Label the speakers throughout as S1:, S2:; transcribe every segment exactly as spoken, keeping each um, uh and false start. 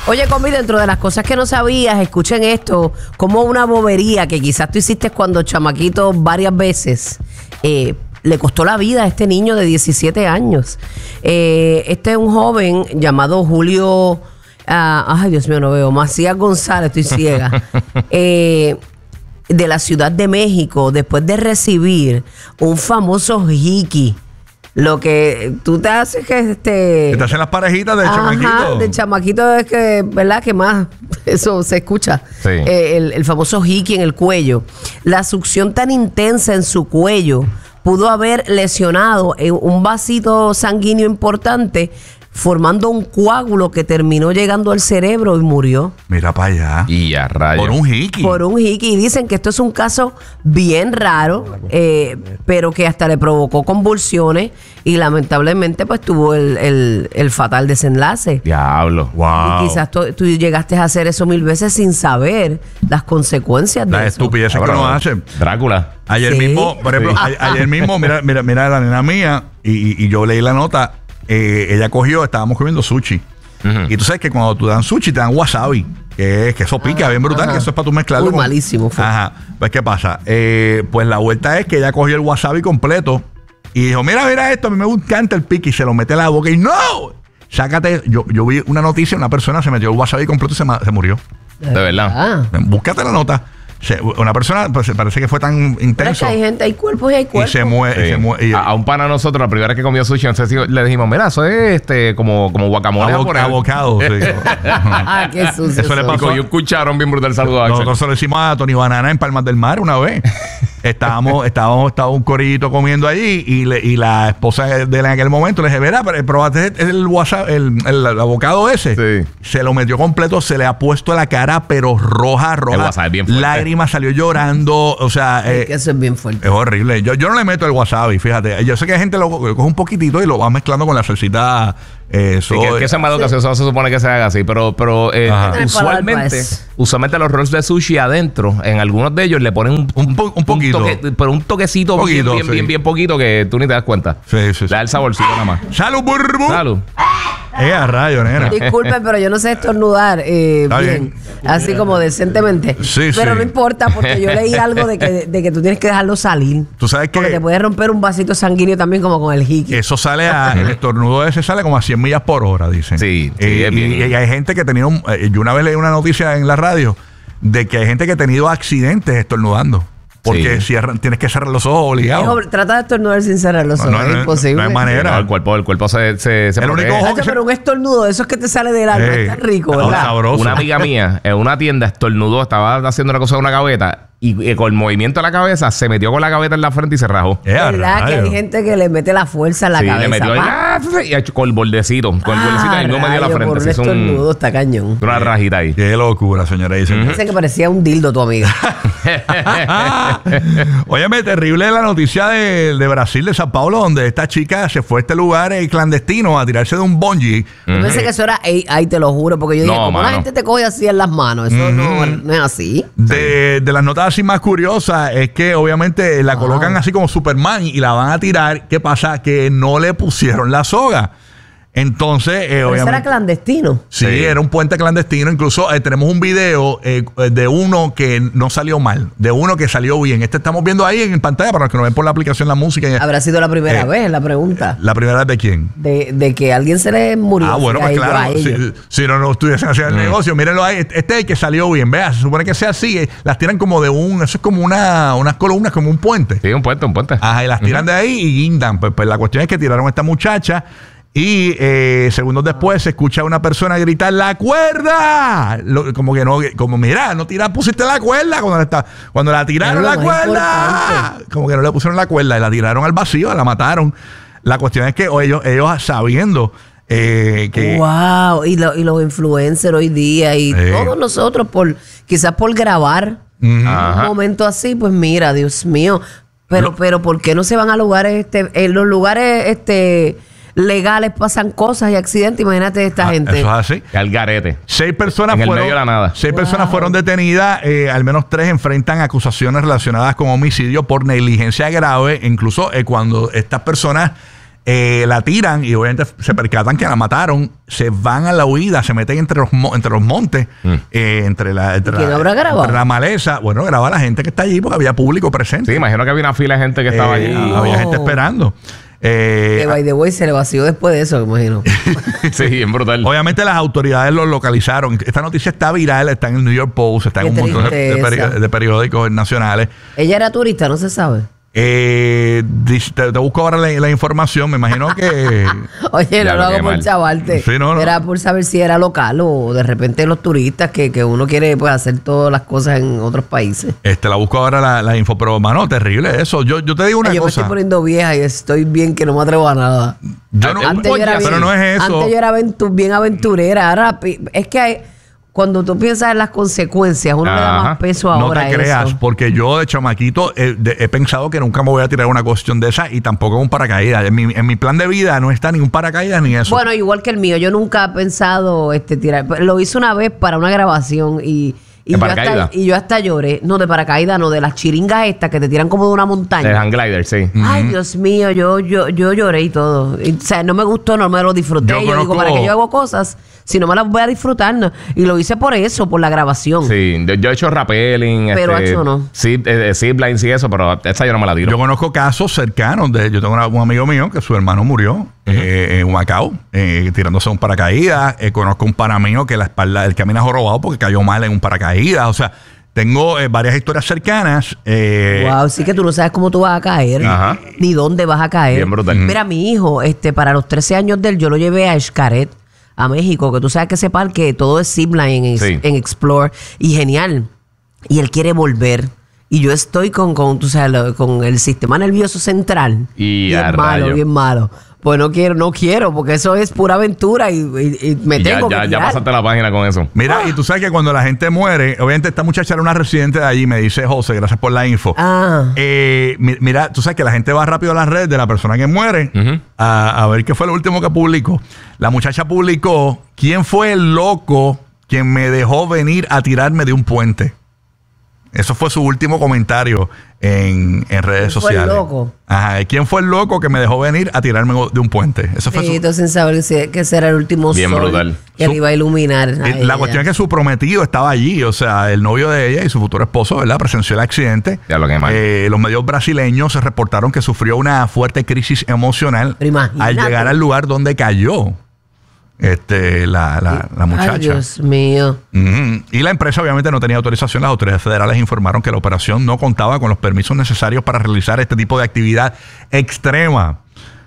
S1: Oye, Combi, dentro de las cosas que no sabías, escuchen esto, como una bobería que quizás tú hiciste cuando chamaquito varias veces, eh, le costó la vida a este niño de diecisiete años. Eh, este es un joven llamado Julio, uh, ay Dios mío, no veo, Macías González, estoy ciega, eh, de la Ciudad de México, después de recibir un famoso hiki. Lo que tú te haces que este...
S2: Que te hacen las parejitas del
S1: ajá,
S2: chamaquito.
S1: del chamaquito es que, ¿verdad? Que más eso se escucha.
S3: Sí.
S1: Eh, el, el famoso hiki en el cuello. La succión tan intensa en su cuello pudo haber lesionado un vasito sanguíneo importante, formando un coágulo que terminó llegando al cerebro y murió.
S2: Mira para allá.
S3: Y a rayos.
S2: Por un hiki.
S1: Por un hiki. Y dicen que esto es un caso bien raro, eh, pero que hasta le provocó convulsiones y lamentablemente pues tuvo el, el, el fatal desenlace.
S3: Diablo.
S2: Wow.
S1: Y quizás tú, tú llegaste a hacer eso mil veces sin saber las consecuencias de
S2: Las
S1: eso.
S2: estupideces que uno hace.
S3: Drácula.
S2: Ayer
S1: Sí.
S2: mismo, por ejemplo, a, ayer mismo, mira, mira, mira la nena mía, y, y yo leí la nota, eh, ella cogió, estábamos comiendo sushi.
S3: Uh-huh.
S2: Y tú sabes que cuando tú dan sushi te dan wasabi, que, es, que eso pica, bien brutal,
S1: ajá.
S2: que eso es para tú mezclarlo.
S1: Uy,
S2: con-
S1: malísimo fue.
S2: Ajá. Pues, ¿qué pasa? Eh, pues la vuelta es que ella cogió el wasabi completo y dijo, mira, mira esto, a mí me encanta el pique, y se lo mete a la boca y ¡no! Sácate. Yo, yo vi una noticia, una persona se metió el wasabi completo y se, ma- se murió.
S3: De verdad.
S1: Ah.
S2: Búscate la nota. Se- una persona, pues parece que fue tan
S1: Pero es
S2: intenso.
S1: que hay gente, hay cuerpos y hay
S2: Y
S1: cuerpos.
S2: se mueve,
S3: Sí.
S2: y se mueve. y-
S3: a, a un pana de nosotros, la primera vez que comió sushi, no sé si le dijimos, mira, eso es este, como, como guacamole.
S2: Abo-
S3: japonés.
S2: abocado, sí.
S1: Ah, qué sucio.
S2: Eso le
S1: soy.
S3: Y cogió un cucharón bien brutal. Saludos a Axel.
S2: Nosotros se lo hicimos a Tony Banana en Palmas del Mar una vez. estábamos, estábamos, estaba un corillito comiendo allí y, le- y la esposa de él en aquel momento le dije, verá, pero probaste el WhatsApp, el, el, el abocado ese.
S3: Sí.
S2: Se lo metió completo, se le ha puesto la cara, pero roja, roja.
S3: El wasabi es bien fuerte.
S2: Lágrimas, salió llorando. O sea,
S1: Es
S2: eh,
S1: que eso es bien fuerte.
S2: es horrible. Yo, yo no le meto el wasabi, fíjate. Yo sé que hay gente lo coge un poquitito y lo va mezclando con la salsita. Eh,
S3: Sí,
S2: soy-
S3: que, que eso es más educación, eso no se supone que se haga así, pero, pero eh,
S2: Ajá.
S1: Tener
S3: usualmente,
S1: paladar, pues.
S3: usualmente los rolls de sushi adentro, en algunos de ellos le ponen un,
S2: Un po- un poquito.
S3: toque- pero un toquecito
S2: Poquito,
S3: bien, bien,
S2: sí.
S3: bien, bien poquito que tú ni te das cuenta.
S2: Sí, sí, sí.
S3: Le da el saborcito nada más.
S2: ¡Salud, burbu!
S3: Salud.
S2: Eh, a rayo, nena.
S1: Disculpe, pero yo no sé estornudar eh,
S2: Está
S1: bien,
S2: bien.
S1: así como decentemente.
S2: Sí,
S1: pero
S2: sí.
S1: no importa, porque yo leí algo de que, de que tú tienes que dejarlo salir.
S2: Tú sabes
S1: Porque te
S2: que
S1: puede romper un vasito sanguíneo también, como con el hiki.
S2: eso sale a, el estornudo ese sale como a cien millas por hora, dicen.
S3: Sí, sí,
S2: Eh,
S3: es
S2: y,
S3: bien.
S2: y hay gente que tenía un, eh, yo una vez leí una noticia en la radio de que hay gente que ha tenido accidentes estornudando. Porque
S3: Sí.
S2: cierran- tienes que cerrar los ojos
S1: Es
S2: obligado.
S1: ob- Trata de estornudar sin cerrar los
S2: No,
S1: ojos.
S2: no,
S1: es
S2: no,
S1: imposible.
S2: no hay manera.
S3: No, el cuerpo, el cuerpo se, se, se
S2: El único
S3: protege.
S2: ojo-
S1: Nacho, pero un estornudo, de esos que te sale del alma,
S2: Ey,
S1: está rico,
S2: está
S1: ¿verdad?
S2: sabroso.
S3: Una amiga mía en una tienda estornudó, estaba haciendo una cosa en una gaveta y eh, con el movimiento de la cabeza se metió con la gaveta en la frente y se rajó.
S2: Eh, a
S1: ¿Verdad? Que hay
S2: rayo.
S1: gente que le mete la fuerza en la
S3: Sí,
S1: cabeza.
S3: le metió ahí,
S1: ¡pa!
S3: ah, y ha hecho con el bordecito. Con el bordecito
S1: Ah,
S3: y no me dio la
S1: rayo,
S3: frente.
S1: por
S3: Se
S1: un
S3: hizo un-
S1: estornudo, está cañón.
S3: una rajita ahí.
S2: Qué locura, señora. Dicen.
S1: Dice que parecía un dildo tu amiga.
S2: Óyeme, terrible la noticia de, de Brasil, de Sao Paulo, donde esta chica se fue a este lugar eh, clandestino a tirarse de un bungee.
S1: Yo pensé que eso era, ey, ay, te lo juro, porque yo dije,
S3: No,
S1: ¿cómo la
S3: mano.
S1: gente te coge así en las manos? Eso no, no es así.
S2: De, de las notas así más curiosas es que obviamente la
S1: Wow.
S2: colocan así como Superman y la van a tirar. ¿Qué pasa? Que no le pusieron la soga. Entonces, eh,
S1: Pero eso era
S2: obviamente...
S1: clandestino.
S2: Sí,
S3: Sí.
S2: era un puente clandestino. Incluso eh, tenemos un video eh, de uno que no salió mal, de uno que salió bien. Este estamos viendo ahí en pantalla para los que nos ven por la aplicación La Música.
S1: Habrá sido la primera
S2: Eh,
S1: vez, la pregunta.
S2: ¿La primera vez de quién?
S1: De, de que a alguien se le murió.
S2: Ah, bueno,
S1: a
S2: pues
S1: ellos, a
S2: claro.
S1: ellos.
S2: Si, si no, no estuviesen haciendo el negocio, mírenlo ahí. Este es el que salió bien. Vea, se supone que sea así. eh, Las tiran como de un. Eso es como una, unas columnas, como un puente.
S3: Sí, un puente, un puente.
S2: Ajá, y las tiran de ahí y guindan. Pues, pues la cuestión es que tiraron a esta muchacha. Y eh, segundos después se escucha a una persona gritar ¡la cuerda! Lo- como que no, como mira, no tira, pusiste la cuerda cuando la, está, cuando la tiraron
S1: Es
S2: la
S1: lo más
S2: cuerda.
S1: importante.
S2: Como que no le pusieron la cuerda y la tiraron al vacío, la mataron. La cuestión es que o ellos, ellos sabiendo eh, que
S1: Wow, y, lo- y los influencers hoy día y
S2: Sí.
S1: todos nosotros, por quizás por grabar
S3: Ajá.
S1: un momento así, pues mira, Dios mío. Pero,
S2: Lo-
S1: pero ¿por qué no se van a lugares, este, en los lugares este legales pasan cosas y accidentes? Imagínate esta
S2: ah,
S1: gente.
S2: eso es así.
S3: Que al garete.
S2: Seis personas
S3: En el
S2: fueron,
S3: medio de la nada.
S2: Seis
S1: Wow.
S2: personas fueron detenidas, eh, al menos tres enfrentan acusaciones relacionadas con homicidio por negligencia grave, incluso eh, cuando estas personas Eh, la tiran y obviamente se percatan que la mataron, se van a la huida, se meten entre los, mo- entre los montes, mm. eh, entre, la, entre,
S1: ¿Quién
S2: la,
S1: habrá grabado?
S2: entre la maleza. Bueno, graba la gente que está allí porque había público presente.
S3: Sí, imagino que había una fila de gente que estaba
S2: Eh,
S3: allí.
S2: Había
S1: No.
S2: gente esperando. Eh,
S1: Que by the way se le vació después de eso, me imagino.
S3: Sí, bien brutal.
S2: Obviamente las autoridades lo localizaron. Esta noticia está viral, está en el New York Post, está
S1: Qué
S2: en un montón de, de
S1: tristeza.
S2: peri- de periódicos nacionales.
S1: Ella era turista, no se sabe.
S2: Eh, dis- te, te busco ahora la, la información, me imagino que...
S1: Oye,
S3: Ya
S1: no
S3: lo
S1: lo hago
S3: que
S1: por
S3: mal.
S1: chavarte.
S2: Sí, no, no.
S1: Era por saber si era local o de repente los turistas que, que uno quiere pues, hacer todas las cosas en otros países.
S2: Este, la busco ahora la, la info, pero mano, terrible eso. Yo, yo te digo una
S1: Ay, yo me
S2: cosa.
S1: estoy poniendo vieja y estoy bien que no me atrevo a nada.
S2: Yo no,
S1: Antes yo era
S2: pero
S1: bien-
S2: no es eso.
S1: Antes yo era aventu- bien aventurera. Ahora pi- es que hay- cuando tú piensas en las consecuencias, uno le da
S3: Ajá.
S1: más peso
S2: No
S1: ahora
S2: te
S1: a
S2: creas,
S1: eso.
S2: porque yo de chamaquito eh, de- he pensado que nunca me voy a tirar una cuestión de esa y tampoco un paracaídas. En mi, en mi plan de vida no está ni un paracaídas ni eso.
S1: Bueno, igual que el mío, yo nunca he pensado este tirar. Lo hice una vez para una grabación y, y,
S3: ¿De
S1: yo,
S3: paracaídas?
S1: hasta, y yo hasta lloré. No, de paracaídas, no, de las chiringas estas que te tiran como de una montaña.
S3: El hang glider, sí.
S1: Ay, Dios mío, yo, yo, yo lloré y todo. Y, o sea, no me gustó, no me lo disfruté.
S2: Yo
S1: Yo, digo,
S2: conozco-
S1: ¿para qué yo hago cosas si no me las voy a disfrutar? No. Y lo hice por eso, por la grabación.
S3: Sí, yo, yo he hecho rappelling.
S1: Pero
S3: este,
S1: hecho no.
S3: Sí, eh, ziplines y eso, pero esa yo no me la tiro.
S2: Yo conozco casos cercanos de, yo tengo una- un amigo mío que su hermano murió eh, en Humacao, eh, tirándose un paracaídas. Eh, conozco un pana mío que la espalda, el camino jorobado porque cayó mal en un paracaídas. O sea, tengo eh, varias historias cercanas. Eh,
S1: Wow, sí que tú no sabes cómo tú vas a caer,
S3: Ajá.
S1: ni dónde vas a caer.
S3: Bien brutal.
S1: Mira, mi hijo, este, para los trece años de él, yo lo llevé a Xcaret, a México, que tú sabes que ese parque todo es zipline en,
S3: Sí.
S1: en Explore, y genial. Y él quiere volver. Y yo estoy con, con, tú sabes, lo- con el sistema nervioso central.
S3: Y a
S1: bien malo,
S3: rayo.
S1: bien malo. Pues no quiero, no quiero, porque eso es pura aventura y, y- y me
S3: Y ya,
S1: tengo
S3: ya,
S1: que
S3: ya
S1: tirar.
S3: pasaste la página con eso.
S2: Mira, y tú sabes que cuando la gente muere, obviamente esta muchacha era una residente de allí, me dice José, gracias por la info.
S1: Ah.
S2: Eh, mi- mira, tú sabes que la gente va rápido a las redes de la persona que muere
S3: Ujú.
S2: a, a ver qué fue lo último que publicó. La muchacha publicó, ¿quién fue el loco quien me dejó venir a tirarme de un puente? Eso fue su último comentario en, en redes
S1: ¿Quién fue el
S2: sociales.
S1: loco?
S2: Ajá, ¿quién fue el loco que me dejó venir a tirarme de un puente? Eso fue su-
S1: Bendito, sin saber si- que ese era el último
S3: Bien
S1: sol
S3: brutal.
S1: que
S2: Su-
S1: le iba a iluminar. a
S2: Eh, La
S1: ella.
S2: cuestión es que su prometido estaba allí, o sea, el novio de ella y su futuro esposo, ¿verdad? Presenció el accidente.
S3: Ya lo que mal.
S2: Eh, los medios brasileños se reportaron que sufrió una fuerte crisis emocional
S1: Pero imagínate.
S2: al llegar al lugar donde cayó este, la, la, la muchacha.
S1: Ay, Dios mío.
S2: Ujú. Y la empresa obviamente no tenía autorización. Las autoridades federales informaron que la operación no contaba con los permisos necesarios para realizar este tipo de actividad extrema.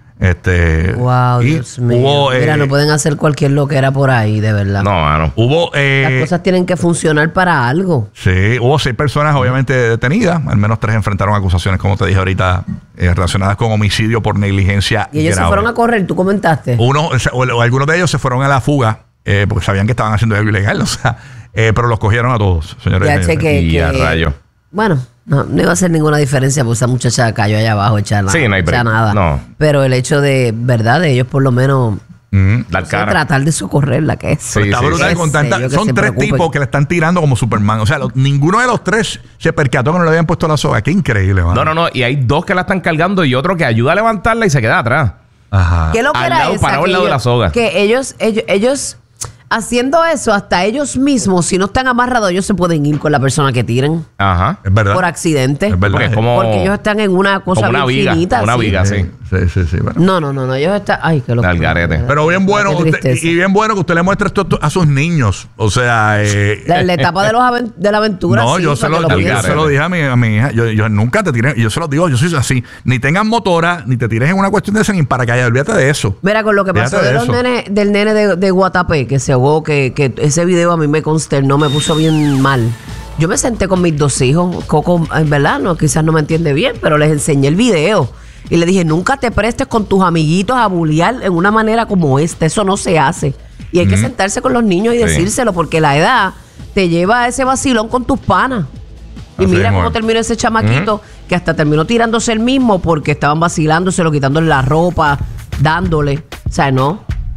S2: Este,
S1: Wow,
S2: y
S1: Dios mío.
S2: Hubo,
S1: Mira,
S2: eh,
S1: no pueden hacer cualquier loquera por ahí, de verdad.
S3: No, mano.
S2: hubo eh,
S1: Las cosas tienen que funcionar para algo.
S2: Sí, hubo seis personas obviamente detenidas, al menos tres enfrentaron acusaciones, como te dije ahorita, eh, relacionadas con homicidio por negligencia
S1: Y ellos
S2: grave.
S1: se fueron a correr, tú comentaste.
S2: Uno, o, sea, o- o algunos de ellos se fueron a la fuga eh, porque sabían que estaban haciendo algo ilegal, o sea, eh, pero los cogieron a todos, señores.
S1: Ya
S2: y
S1: chequé
S2: señores.
S3: Y
S1: que,
S3: a rayo.
S1: Bueno, no, no iba a hacer ninguna diferencia porque esa muchacha cayó allá abajo, echa nada.
S3: Sí, no hay
S1: echa
S3: break.
S1: nada.
S3: No.
S1: Pero el hecho de, ¿verdad? De ellos por lo menos
S2: Ujú.
S3: Dar
S1: o sea,
S3: cara.
S1: tratar de socorrerla, que es.
S3: Sí,
S2: Está
S3: sí,
S2: brutal
S3: sí.
S2: con tanta-
S1: Qué sé yo, que
S2: son
S1: se
S2: tres
S1: preocupen.
S2: tipos que le están tirando como Superman. O sea, lo- ninguno de los tres se percató que no le habían puesto la soga. Qué increíble, mano.
S3: No, no, no. Y hay dos que la están cargando y otro que ayuda a levantarla y se queda atrás.
S2: Ajá.
S1: ¿Qué lo que
S3: Al
S1: era
S3: lado,
S1: esa?
S3: parado al
S1: Que
S3: lado de
S1: ellos-
S3: la soga.
S1: Que ellos, ellos, ellos haciendo eso, hasta ellos mismos, si no están amarrados, ellos se pueden ir con la persona que tiren
S3: Ajá.
S2: Es verdad.
S1: por accidente.
S2: Es verdad.
S3: Porque es como,
S1: Porque ellos están en una cosa
S3: como una
S1: bien
S3: viga.
S1: finita,
S3: Una
S1: sí.
S3: viga, sí.
S2: Sí, sí, sí. bueno.
S1: No, no, no, no, ellos están. Ay, qué locura.
S3: Al garete.
S2: Pero bien bueno,
S1: Qué
S2: usted-
S1: tristeza.
S2: y bien bueno que usted le muestre esto a sus niños. O sea, eh,
S1: La, la etapa de, los aven- de la aventura.
S2: no,
S1: sí,
S2: yo, se
S1: para
S2: lo,
S1: que
S2: yo, yo
S1: piensen.
S2: se lo dije a mi, a mi hija. Yo, yo nunca te tiré, yo se lo digo, yo soy así. Ni tengas motora, ni te tires en una cuestión de esa, ni en paracaídas. Olvídate de eso.
S1: Mira, con lo que
S2: Fíjate
S1: pasó de
S2: de
S1: los
S2: eso.
S1: nenes, del nene de, de Guatapé, que se ahogó, que, que ese video a mí me consternó, me puso bien mal. Yo me senté con mis dos hijos, Coco, en verdad, no, quizás no me entiende bien, pero les enseñé el video. Y le dije, nunca te prestes con tus amiguitos a bullear en una manera como esta. Eso no se hace. Y hay que sentarse con los niños y
S3: Sí.
S1: decírselo, porque la edad te lleva a ese vacilón con tus panas. Y
S2: Así
S1: mira
S2: mismo
S1: cómo
S2: es.
S1: terminó ese chamaquito, que hasta terminó tirándose el mismo porque estaban vacilándoselo, quitándole la ropa, dándole. O sea, no.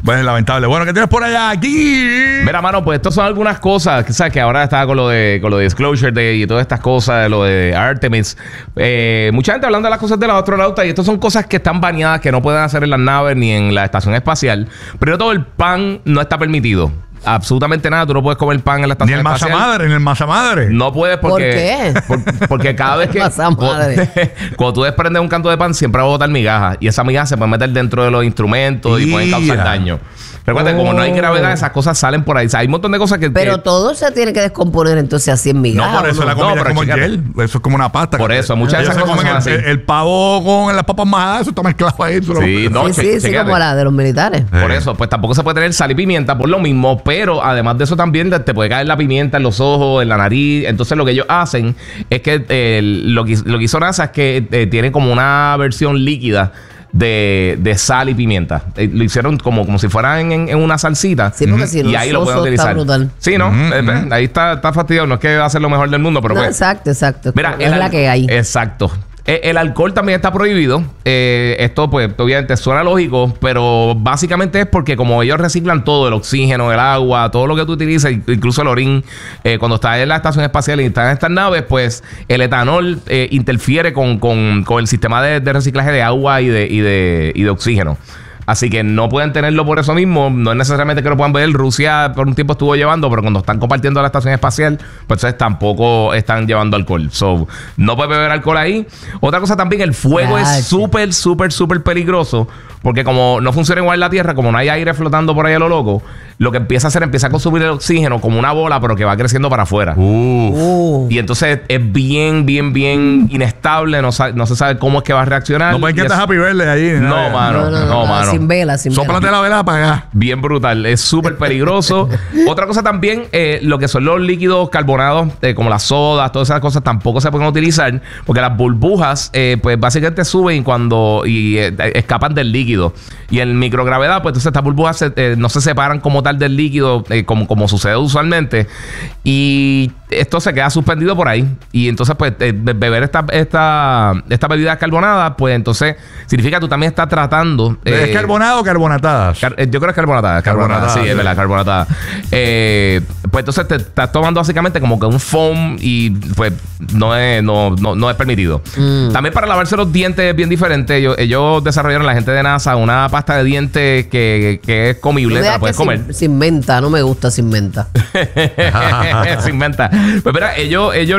S2: Bueno, lamentable. Bueno, ¿qué tienes por allá aquí?
S3: Mira, mano, pues estas son algunas cosas, que sabes que ahora estaba con lo de con lo de Disclosure Day y todas estas cosas, lo de Artemis. Eh, mucha gente hablando de las cosas de los astronautas y estas son cosas que están baneadas, que no pueden hacer en las naves ni en la estación espacial. Pero todo el pan no está permitido. Absolutamente nada, tú no puedes comer pan en la
S2: Ni
S3: estación
S2: el masa
S3: espacial.
S2: madre, ni el masa madre.
S3: No puedes porque...
S1: ¿Por qué?
S3: por- porque cada vez que...
S1: Masa madre.
S3: Cuando tú desprendes un canto de pan, siempre va a botar migajas. Y esa migaja se puede meter dentro de los instrumentos y pueden causar
S2: Ya.
S3: daño. Recuerda,
S1: Oh.
S3: como no hay gravedad, esas cosas salen por ahí. O sea, hay un montón de cosas que...
S1: Pero
S3: que-
S1: todo se tiene que descomponer entonces así en
S2: No,
S1: migajas.
S2: por eso
S1: ¿o
S2: la
S1: no?
S2: comida
S3: No, pero
S2: es como
S3: chécate.
S2: gel. Eso es como una pasta.
S3: Por eso, muchas de
S2: Ellos
S3: esas
S2: se
S3: cosas
S2: comen
S3: son
S2: el,
S3: así.
S2: el, el pavo con las papas majadas, eso está mezclado ahí. eso lo-
S3: Sí, no,
S1: Sí,
S3: che-
S1: sí, sí,
S3: chequéate.
S1: como la de los militares.
S3: Por
S2: Eh.
S3: eso, pues tampoco se puede tener sal y pimienta por lo mismo, pero además de eso también te puede caer la pimienta en los ojos, en la nariz. Entonces lo que ellos hacen es que eh, lo, que lo que hizo NASA es que eh, tienen como una versión líquida de, de sal y pimienta. Eh, lo hicieron como, como si fueran en, en una salsita.
S1: Sí, porque si no,
S3: y ahí lo pueden
S1: soso está
S3: utilizar.
S1: brutal.
S3: Sí, ¿no?
S2: Ujú,
S3: Eh, pues,
S2: ujú.
S3: ahí está, está fastidiado. No es que va a ser lo mejor del mundo, pero
S1: No,
S3: pues.
S1: exacto, exacto.
S3: Mira,
S1: es
S3: el
S1: la
S3: al-
S1: que hay.
S3: Exacto. Eh, El alcohol también está prohibido. Eh, esto, pues, obviamente suena lógico, pero básicamente es porque como ellos reciclan todo, el oxígeno, el agua, todo lo que tú utilizas, incluso el orín, eh, cuando estás en la estación espacial y estás en estas naves, pues el etanol eh, interfiere con, con- con el sistema de, de reciclaje de agua y de, y de, y de oxígeno. Así que no pueden tenerlo por eso mismo. No es necesariamente que lo puedan ver. Rusia por un tiempo estuvo llevando, pero cuando están compartiendo la estación espacial, pues entonces tampoco están llevando alcohol. So, no puede beber alcohol ahí. Otra cosa también, el fuego
S1: Gracias.
S3: es súper, súper, súper peligroso. Porque como no funciona igual en la Tierra, como no hay aire flotando por ahí a lo loco, lo que empieza a hacer, empieza a consumir el oxígeno como una bola, pero que va creciendo para afuera.
S2: Uf.
S1: Uh.
S3: Y entonces es bien, bien, bien inestable. No, sa- no se sabe cómo es que va a reaccionar.
S2: No pueden
S3: Y
S2: que
S3: es-
S2: estés Happy Birthday allí. ni
S3: No,
S2: nada.
S3: mano. no, mano.
S1: Sin vela, sin vela.
S2: Sóplate la vela apagada.
S3: Bien brutal, es súper peligroso. Otra cosa también, eh, lo que son los líquidos carbonados, eh, como las sodas, todas esas cosas tampoco se pueden utilizar porque las burbujas, eh, pues básicamente suben cuando y eh, escapan del líquido. Y en microgravedad, pues entonces estas burbujas se- eh, no se separan como tal del líquido, eh, como, como sucede usualmente. Y esto se queda suspendido por ahí. Y entonces, pues, eh, be- beber esta, esta, esta bebida carbonada, pues entonces significa que tú también estás tratando.
S2: ¿Es
S3: eh,
S2: carbonado o carbonatadas?
S3: Car- eh, yo creo que es carbonatada. Carbonatada,
S2: Carbonatada,
S3: sí,
S2: sí.
S3: es verdad, carbonatada. Eh, pues entonces te estás tomando básicamente como que un foam y pues no es, no, no, no es permitido. También para lavarse los dientes es bien diferente. Ellos, ellos desarrollaron, la gente de NASA, una pasta de dientes que, que es comible,
S1: No
S3: te
S1: me
S3: la
S1: da
S3: puedes
S1: que
S3: comer.
S1: sin, sin menta, no me gusta sin menta.
S3: Se inventa. Pues mira, ellos, ellos